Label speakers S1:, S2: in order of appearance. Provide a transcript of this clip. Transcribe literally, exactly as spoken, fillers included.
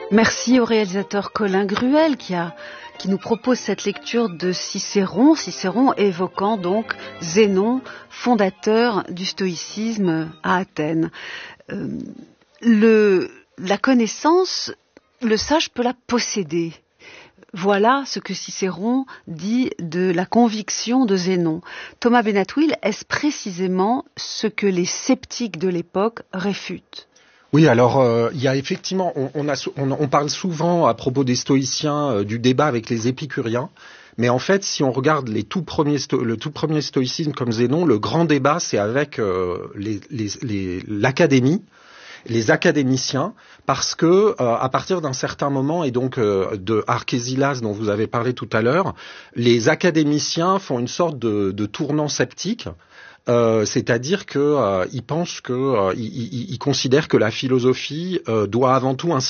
S1: Merci au réalisateur Colin Gruel qui a qui nous propose cette lecture de Cicéron, Cicéron évoquant donc Zénon, fondateur du stoïcisme à Athènes. Euh, le, la connaissance, le sage peut la posséder. Voilà ce que Cicéron dit de la conviction de Zénon. Thomas Benatouil, est-ce précisément ce que les sceptiques de l'époque réfutent ?
S2: Oui, alors euh, il y a effectivement, on, on, a, on, on parle souvent à propos des stoïciens euh, du débat avec les épicuriens, mais en fait, si on regarde les tout premiers sto- le tout premier stoïcisme comme Zénon, le grand débat, c'est avec euh, les, les, les, l'académie, les académiciens, parce que euh, à partir d'un certain moment, et donc euh, de Archésilas dont vous avez parlé tout à l'heure, les académiciens font une sorte de, de tournant sceptique. Euh, c'est-à-dire que euh, ils pensent que euh, ils, ils, ils considèrent que la philosophie euh, doit avant tout